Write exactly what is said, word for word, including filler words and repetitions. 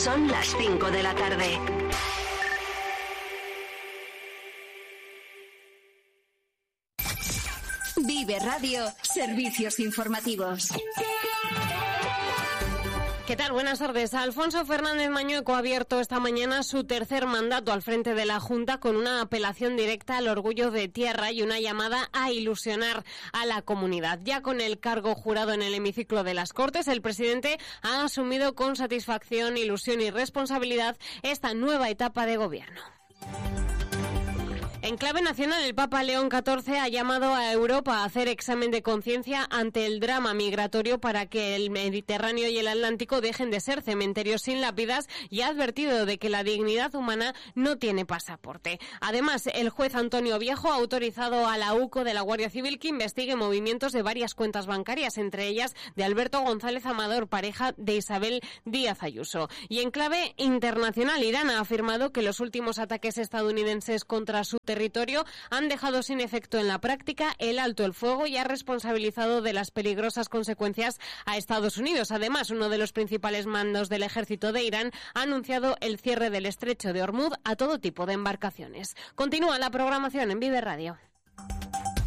Son las cinco de la tarde. Vive Radio, servicios informativos. ¿Qué tal? Buenas tardes. Alfonso Fernández Mañueco ha abierto esta mañana su tercer mandato al frente de la Junta con una apelación directa al orgullo de tierra y una llamada a ilusionar a la comunidad. Ya con el cargo jurado en el hemiciclo de las Cortes, el presidente ha asumido con satisfacción, ilusión y responsabilidad esta nueva etapa de gobierno. En clave nacional, el Papa León catorce ha llamado a Europa a hacer examen de conciencia ante el drama migratorio para que el Mediterráneo y el Atlántico dejen de ser cementerios sin lápidas y ha advertido de que la dignidad humana no tiene pasaporte. Además, el juez Antonio Viejo ha autorizado a la U C O de la Guardia Civil que investigue movimientos de varias cuentas bancarias, entre ellas de Alberto González Amador, pareja de Isabel Díaz Ayuso. Y en clave internacional, Irán ha afirmado que los últimos ataques estadounidenses contra su territorio han dejado sin efecto en la práctica el alto el fuego y ha responsabilizado de las peligrosas consecuencias a Estados Unidos. Además, uno de los principales mandos del ejército de Irán ha anunciado el cierre del estrecho de Hormuz a todo tipo de embarcaciones. Continúa la programación en Vive Radio.